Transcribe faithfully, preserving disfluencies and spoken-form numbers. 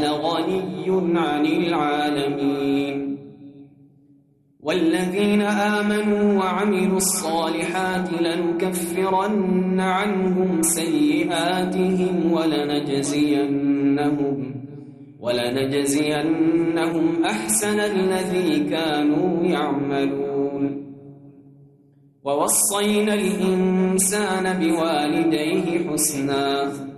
أنا غني عن العالمين. والذين آمنوا وعملوا الصالحات لنكفرن عنهم سيئاتهم ولنجزينهم ولنجزينهم أحسن الذي كانوا يعملون. ووصينا الإنسان بوالديه حسنا